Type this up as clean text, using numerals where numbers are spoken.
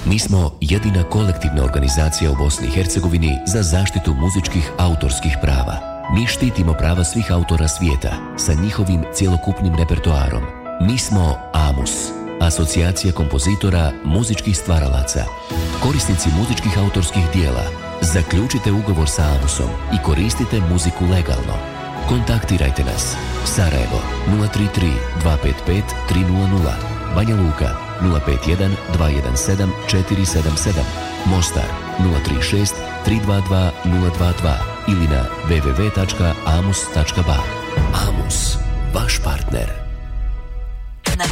Mi smo jedina kolektivna organizacija u Bosni i Hercegovini za zaštitu muzičkih autorskih prava. Mi štitimo prava svih autora svijeta sa njihovim cjelokupnim repertoarom. Mi smo AMUS, Asocijacija kompozitora muzičkih stvaralaca. Korisnici muzičkih autorskih dijela, zaključite ugovor sa AMUS-om i koristite muziku legalno. Kontaktirajte nas. Sarajevo 033 255 300, Banja Luka 051 217 477, Mostar 036 322 022 ili na www.amus.ba. AMUS, vaš partner.